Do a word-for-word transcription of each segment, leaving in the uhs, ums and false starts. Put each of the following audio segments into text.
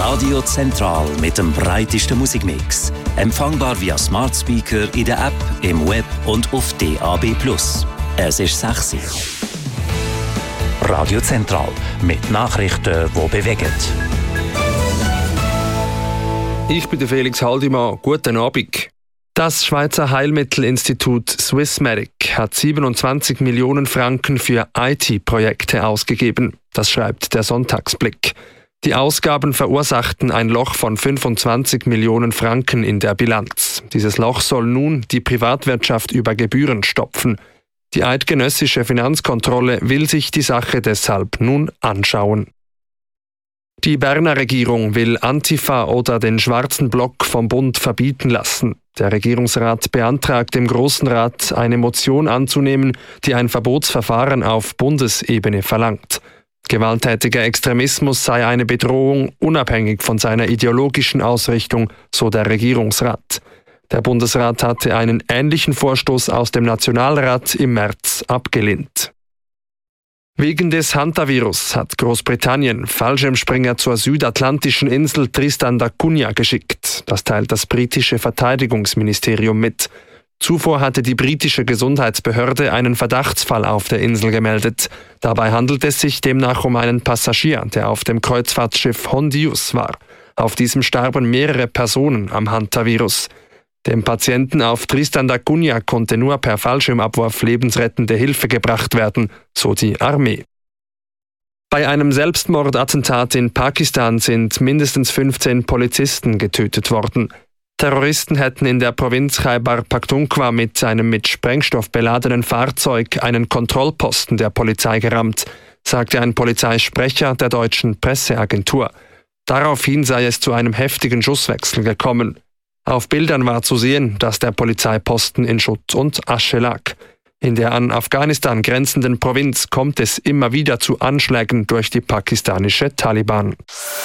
Radio Zentral mit dem breitesten Musikmix. Empfangbar via Smart Speaker in der App, im Web und auf D A B plus. Es ist sechs Uhr. Radio Zentral mit Nachrichten, die bewegen. Ich bin der Felix Haldimann. Guten Abend. Das Schweizer Heilmittelinstitut Swissmedic hat siebenundzwanzig Millionen Franken für I T-Projekte ausgegeben. Das schreibt der Sonntagsblick. Die Ausgaben verursachten ein Loch von fünfundzwanzig Millionen Franken in der Bilanz. Dieses Loch soll nun die Privatwirtschaft über Gebühren stopfen. Die eidgenössische Finanzkontrolle will sich die Sache deshalb nun anschauen. Die Berner Regierung will Antifa oder den Schwarzen Block vom Bund verbieten lassen. Der Regierungsrat beantragt dem Grossen Rat, eine Motion anzunehmen, die ein Verbotsverfahren auf Bundesebene verlangt. Gewalttätiger Extremismus sei eine Bedrohung, unabhängig von seiner ideologischen Ausrichtung, so der Regierungsrat. Der Bundesrat hatte einen ähnlichen Vorstoß aus dem Nationalrat im März abgelehnt. Wegen des Hantavirus hat Großbritannien Fallschirmspringer zur südatlantischen Insel Tristan da Cunha geschickt. Das teilt das britische Verteidigungsministerium mit. Zuvor hatte die britische Gesundheitsbehörde einen Verdachtsfall auf der Insel gemeldet. Dabei handelt es sich demnach um einen Passagier, der auf dem Kreuzfahrtschiff Hondius war. Auf diesem starben mehrere Personen am Hantavirus. Dem Patienten auf Tristan da Cunha konnte nur per Fallschirmabwurf lebensrettende Hilfe gebracht werden, so die Armee. Bei einem Selbstmordattentat in Pakistan sind mindestens fünfzehn Polizisten getötet worden. Terroristen hätten in der Provinz Khyber Pakhtunkhwa mit einem mit Sprengstoff beladenen Fahrzeug einen Kontrollposten der Polizei gerammt, sagte ein Polizeisprecher der deutschen Presseagentur. Daraufhin sei es zu einem heftigen Schusswechsel gekommen. Auf Bildern war zu sehen, dass der Polizeiposten in Schutt und Asche lag. In der an Afghanistan grenzenden Provinz kommt es immer wieder zu Anschlägen durch die pakistanische Taliban.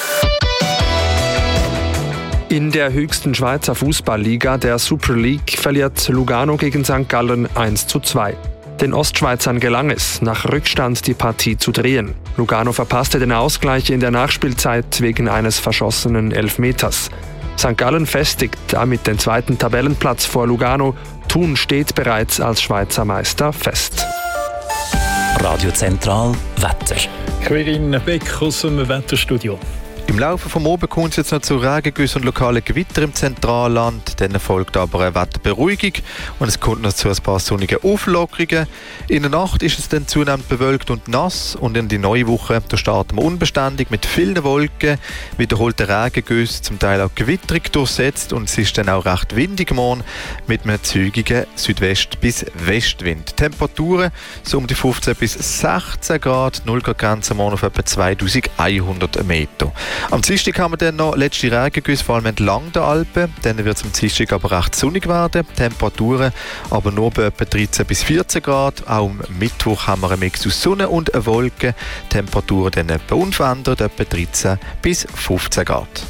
In der höchsten Schweizer Fußballliga, der Super League, verliert Lugano gegen Sankt Gallen eins zu zwei. Den Ostschweizern gelang es, nach Rückstand die Partie zu drehen. Lugano verpasste den Ausgleich in der Nachspielzeit wegen eines verschossenen Elfmeters. Sankt Gallen festigt damit den zweiten Tabellenplatz vor Lugano. Thun steht bereits als Schweizer Meister fest. Radio Zentral Wetter. Quirin Beck aus dem Wetterstudio. Im Laufe des Abends kommt es jetzt noch zu Regengüssen und lokalen Gewitter im Zentralland. Dann folgt aber eine Wetterberuhigung und es kommt noch zu ein paar sonnige Auflockerungen. In der Nacht ist es dann zunehmend bewölkt und nass und in die neue Woche da starten wir unbeständig mit vielen Wolken, wiederholte Regengüsse, zum Teil auch Gewitterung durchsetzt und es ist dann auch recht windig morgen mit einem zügigen Südwest- bis Westwind. Temperaturen so um die fünfzehn bis sechzehn Grad, null Grad Grenze morgen auf etwa zweitausendeinhundert Meter. Am Dienstag haben wir dann noch letzte Regengüsse, vor allem entlang der Alpen. Dann wird es am Dienstag aber recht sonnig werden. Temperaturen aber nur bei etwa dreizehn bis vierzehn Grad. Auch am Mittwoch haben wir einen Mix aus Sonne und Wolken. Temperaturen dann etwa unverändert, etwa dreizehn bis fünfzehn Grad.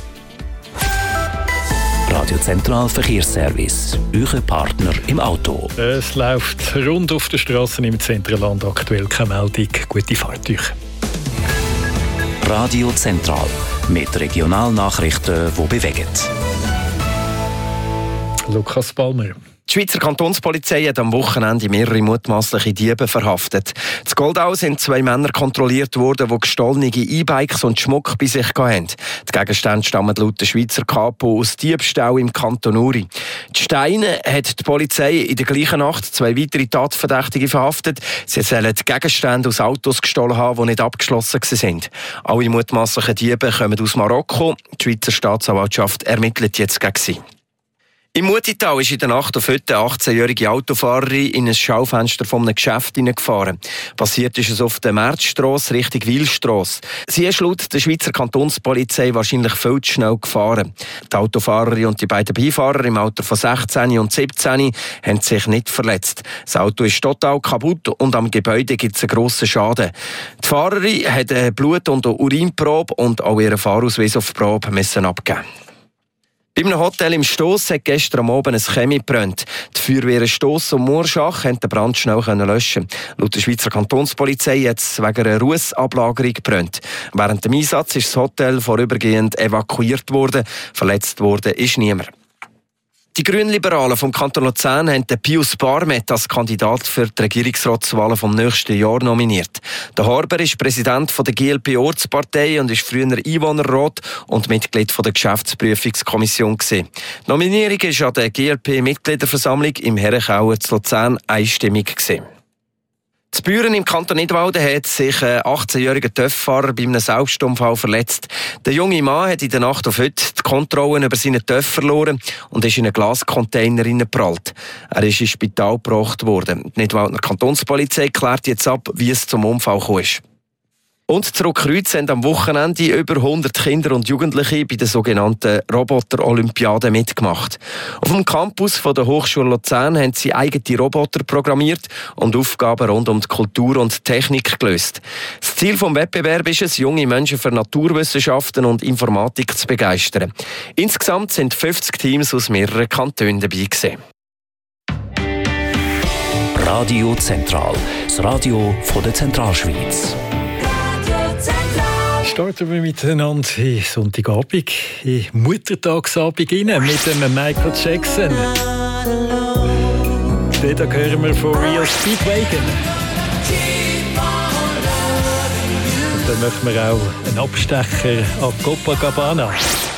Radio Zentral Verkehrsservice. Euer Partner im Auto. Es läuft rund auf den Straßen im Zentralland. Aktuell keine Meldung. Gute Fahrt euch. Radio Zentral mit Regionalnachrichten, die bewegen. Lukas Palmer. Die Schweizer Kantonspolizei hat am Wochenende mehrere mutmaßliche Diebe verhaftet. In Goldau sind zwei Männer kontrolliert worden, die gestohlene E-Bikes und Schmuck bei sich hatten. Die Gegenstände stammen laut der Schweizer Kapo aus Diebstahl im Kanton Uri. Die Steine hat die Polizei in der gleichen Nacht zwei weitere Tatverdächtige verhaftet. Sie sollen Gegenstände aus Autos gestohlen haben, die nicht abgeschlossen waren. Alle mutmaßlichen Diebe kommen aus Marokko. Die Schweizer Staatsanwaltschaft ermittelt jetzt gegen sie. Im Mutital ist in der Nacht auf heute eine achtzehnjährige Autofahrerin in ein Schaufenster von einem Geschäft hineingefahren. Passiert ist es auf der Märzstrasse Richtung Wilstrasse. Sie ist laut der Schweizer Kantonspolizei wahrscheinlich viel zu schnell gefahren. Die Autofahrerin und die beiden Beifahrer im Alter von sechzehn und siebzehn haben sich nicht verletzt. Das Auto ist total kaputt und am Gebäude gibt es einen grossen Schaden. Die Fahrerin hat eine Blut- und eine Urinprobe und auch ihren Fahrausweis auf Probe müssen abgeben. Bei einem Hotel im Stoss hat gestern am Abend ein Chemie gebrannt. Die Feuerwehr Stoss und Murschach konnten den Brand schnell löschen. Laut der Schweizer Kantonspolizei hat es wegen einer Rußablagerung gebrannt. Während dem Einsatz ist das Hotel vorübergehend evakuiert worden. Verletzt worden ist niemand. Die Grünliberalen vom Kanton Luzern haben Pius Barmet als Kandidat für die Regierungsratswahlen vom nächsten Jahr nominiert. Der Harber ist Präsident der G L P-Ortspartei und ist früher Einwohnerrat und Mitglied der Geschäftsprüfungskommission gewesen. Die Nominierung ist an der G L P-Mitgliederversammlung im Herrenchauer zu Luzern einstimmig gewesen. In Büren im Kanton Nidwalden hat sich ein achtzehnjähriger TÜV-Fahrer bei einem Selbstunfall verletzt. Der junge Mann hat in der Nacht auf heute die Kontrolle über seinen TÜV verloren und ist in einen Glascontainer hineingeprallt. Er ist ins Spital gebracht worden. Die Nidwaldener Kantonspolizei klärt jetzt ab, wie es zum Unfall gekommen ist. Und zurück Kreuz haben am Wochenende über hundert Kinder und Jugendliche bei der sogenannten Roboter-Olympiade mitgemacht. Auf dem Campus von der Hochschule Luzern haben sie eigene Roboter programmiert und Aufgaben rund um die Kultur und Technik gelöst. Das Ziel des Wettbewerbs ist es, junge Menschen für Naturwissenschaften und Informatik zu begeistern. Insgesamt sind fünfzig Teams aus mehreren Kantonen dabei gewesen. Radio Zentral, das Radio von der Zentralschweiz. Starten wir miteinander in Sonntagabend, in Muttertagsabend rein mit dem Michael Jackson. Dann hören wir von Real Speedwagon. Und dann machen wir auch einen Abstecher an Copacabana.